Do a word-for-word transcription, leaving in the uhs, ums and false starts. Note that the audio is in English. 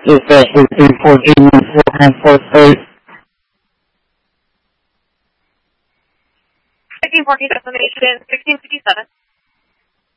Dispatch fifteen fourteen one four one four eight. fifteen fourteen destination sixteen fifty-seven.